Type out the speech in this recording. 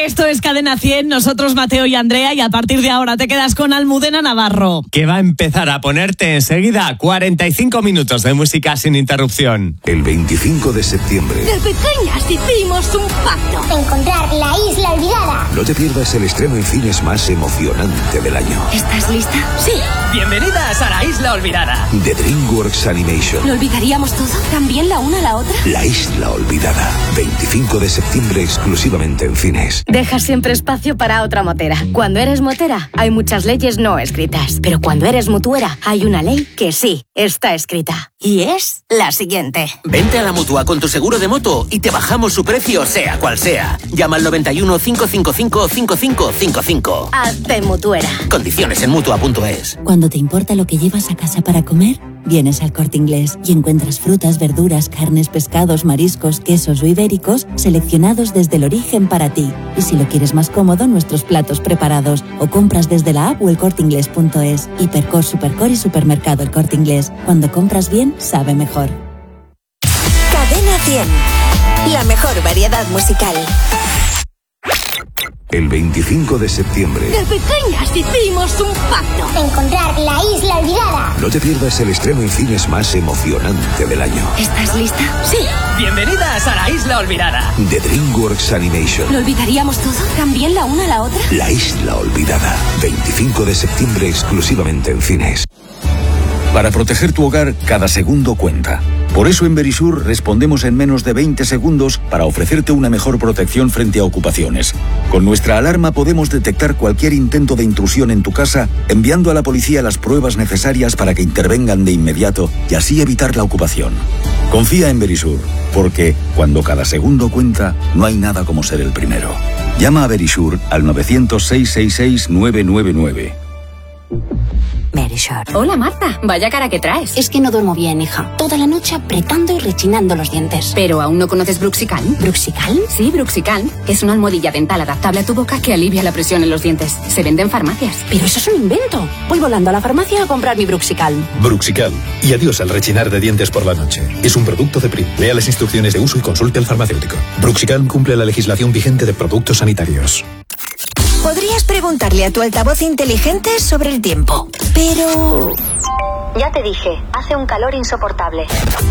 Esto es Cadena 100, nosotros Mateo y Andrea, y a partir de ahora te quedas con Almudena Navarro, que va a empezar a ponerte enseguida 45 minutos de música sin interrupción. El 25 de septiembre. De pequeñas hicimos un pacto. Encontrar la isla olvidada. No te pierdas el estreno en cines más emocionante del año. ¿Estás lista? Sí. Bienvenidas a la isla olvidada. De DreamWorks Animation. ¿Lo olvidaríamos todo? ¿También la una a la otra? La isla olvidada. 25 de septiembre exclusivamente en cines. Deja siempre espacio para otra motera. Cuando eres motera, hay muchas leyes no escritas. Pero cuando eres mutuera, hay una ley que sí está escrita. Y es la siguiente. Vente a la Mutua con tu seguro de moto y te bajamos su precio, sea cual sea. Llama al 91 555 5555. Hazte mutuera. Condiciones en Mutua.es. Cuando te importa lo que llevas a casa para comer, vienes al Corte Inglés y encuentras frutas, verduras, carnes, pescados, mariscos, quesos o ibéricos seleccionados desde el origen para ti. Y si lo quieres más cómodo, nuestros platos preparados o compras desde la app o elcorteinglés.es. Hipercor, Supercor y Supermercado El Corte Inglés. Cuando compras bien, sabe mejor. Cadena 100. La mejor variedad musical. El 25 de septiembre. De pequeñas hicimos un pacto. Encontrar la isla olvidada. No te pierdas el estreno en cines más emocionante del año. ¿Estás lista? Sí. Bienvenidas a la isla olvidada. De DreamWorks Animation. ¿Lo olvidaríamos todo? ¿También la una a la otra? La isla olvidada. 25 de septiembre exclusivamente en cines. Para proteger tu hogar, cada segundo cuenta. Por eso en Verisur respondemos en menos de 20 segundos para ofrecerte una mejor protección frente a ocupaciones. Con nuestra alarma podemos detectar cualquier intento de intrusión en tu casa, enviando a la policía las pruebas necesarias para que intervengan de inmediato y así evitar la ocupación. Confía en Verisur, porque cuando cada segundo cuenta, no hay nada como ser el primero. Llama a Verisur al 900-666-999. Verisur. Hola, Marta. Vaya cara que traes. Es que no duermo bien, hija. Toda la noche apretando y rechinando los dientes. ¿Pero aún no conoces Bruxicalm? ¿Bruxicalm? Sí, Bruxicalm. Es una almohadilla dental adaptable a tu boca que alivia la presión en los dientes. Se vende en farmacias. Pero eso es un invento. Voy volando a la farmacia a comprar mi Bruxicalm. Bruxicalm. Y adiós al rechinar de dientes por la noche. Es un producto de Prim. Lea las instrucciones de uso y consulte al farmacéutico. Bruxicalm cumple la legislación vigente de productos sanitarios. Podrías preguntarle a tu altavoz inteligente sobre el tiempo, pero... Ya te dije, hace un calor insoportable.